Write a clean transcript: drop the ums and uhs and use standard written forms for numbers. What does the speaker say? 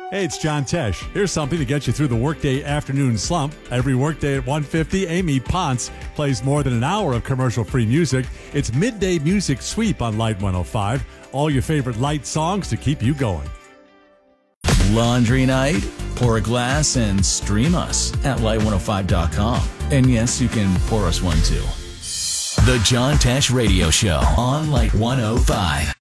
Hey, it's John Tesh. Here's something to get you through the workday afternoon slump. Every workday at 1:50, Amy Ponce plays more than an hour of commercial-free music. It's Midday Music Sweep on Light 105. All your favorite Light songs to keep you going. Laundry night? Pour a glass and stream us at light105.com. And yes, you can pour us one too. The John Tesh Radio Show on Light 105.